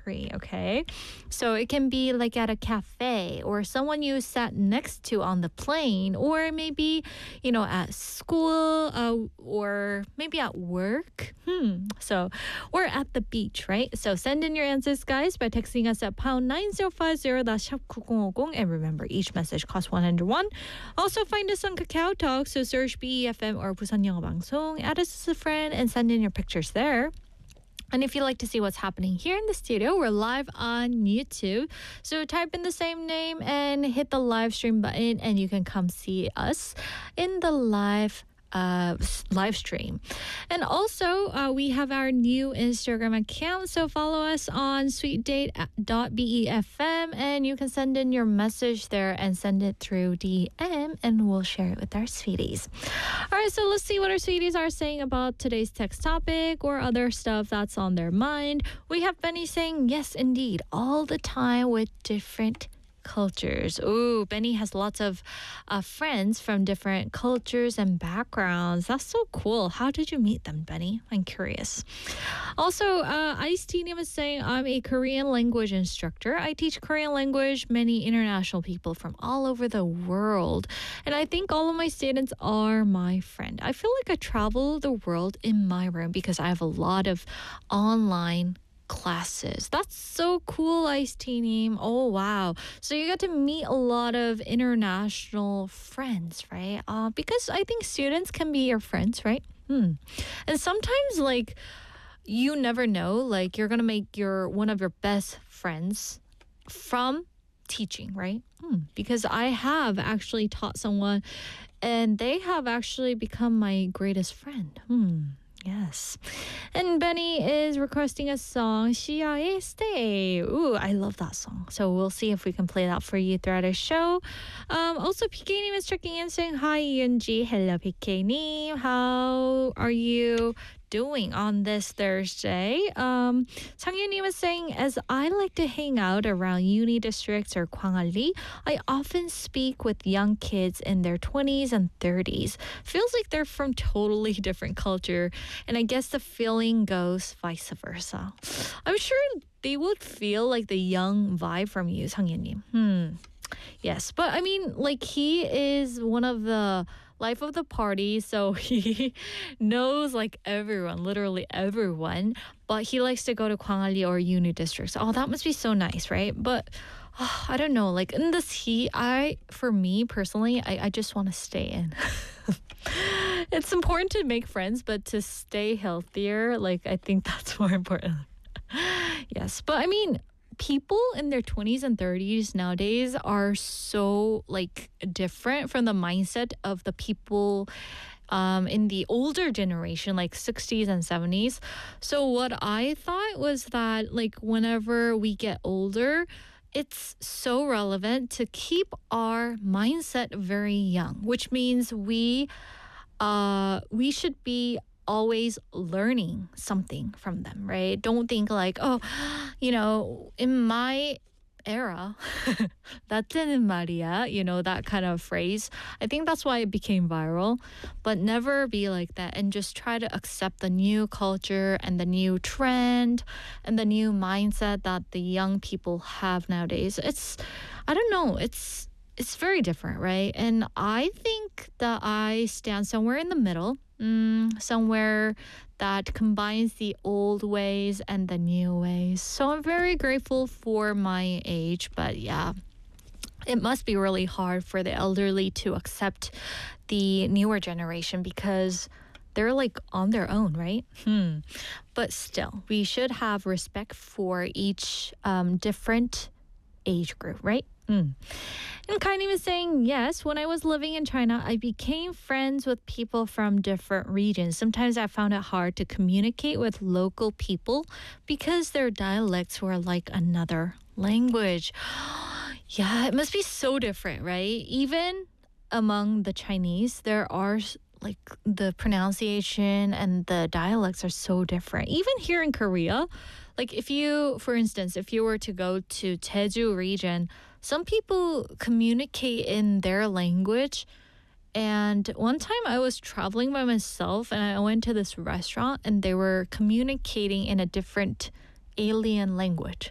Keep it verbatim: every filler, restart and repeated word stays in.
tree, okay? So it can be like at a cafe or someone you sat next to on the plane, or maybe, you know, at school, uh, or maybe at work. Hmm. So, or at the beach, right? So send in your answers, guys, by texting us at pound nine zero five zero, that's 샵 구공오공. And remember, each message costs one hundred won. Also, find us on Kakao Talk, so search B E F M or Busan 영어 방송. Add us as a friend and send in your pictures there. And if you'd like to see what's happening here in the studio, we're live on YouTube. So type in the same name and hit the live stream button, and you can come see us in the live Uh, live stream. And also, uh, we have our new Instagram account, so follow us on sweet date dot B E F M, and you can send in your message there and send it through D M, and we'll share it with our sweeties. All right, so let's see what our sweeties are saying about today's text topic or other stuff that's on their mind. We have Benny saying, yes, indeed, all the time with different cultures. Ooh, Benny has lots of uh, friends from different cultures and backgrounds. That's so cool. How did you meet them, Benny? I'm curious. Also, uh, Ice-T is saying, I'm a Korean language instructor. I teach Korean language many international people from all over the world. And I think all of my students are my friend. I feel like I travel the world in my room because I have a lot of online classes. That's so cool, Ice-T. Oh, wow. So you got to meet a lot of international friends, right? Uh, because I think students can be your friends, right? Hmm. And sometimes, like, you never know, like, you're going to make your one of your best friends from teaching, right? Hmm. Because I have actually taught someone, and they have actually become my greatest friend. Hmm. Yes. And Benny is requesting a song, 시야의 Stay. Ooh, I love that song. So we'll see if we can play that for you throughout our show. Um, also, P K 님 is checking in saying, hi, Yoonji. Hello, P K 님. How are you doing on this Thursday? Um, Sang-Yun-님 is saying, as I like to hang out around uni districts or Kwangali, I often speak with young kids in their twenties and thirties. Feels like they're from totally different culture, and I guess the feeling goes vice versa. I'm sure they would feel like the young vibe from you, Sang-Yun-님. Hmm. Yes, but I mean, like, he is one of the life of the party, so he knows like everyone, literally everyone, but he likes to go to Kwangali or uni districts. Oh, that must be so nice, right? But oh, I don't know, like in this heat, I, for me personally, I, I just want to stay in. It's important to make friends, but to stay healthier, like I think that's more important. Yes, but I mean, people in their twenties and thirties nowadays are so like different from the mindset of the people um, in the older generation, like sixties and seventies. So what I thought was that like whenever we get older, it's so relevant to keep our mindset very young, which means we uh, we should be always learning something from them, right? Don't think like, oh, you know, in my era, 나때는 말이야, you know, that kind of phrase. I think that's why it became viral. But never be like that, and just try to accept the new culture and the new trend and the new mindset that the young people have nowadays. It's, I don't know, it's it's very different, right? And I think that I stand somewhere in the middle. Mm, somewhere that combines the old ways and the new ways. So I'm very grateful for my age, but yeah, it must be really hard for the elderly to accept the newer generation because they're like on their own, right? Hmm. But still, we should have respect for each um, different age group, right? Mm. And Kaini was saying, yes, when I was living in China, I became friends with people from different regions. Sometimes I found it hard to communicate with local people because their dialects were like another language. Yeah, it must be so different, right? Even among the Chinese, there are like the pronunciation and the dialects are so different. Even here in Korea, like if you, for instance, if you were to go to Jeju region, some people communicate in their language. And one time I was traveling by myself and I went to this restaurant and they were communicating in a different alien language.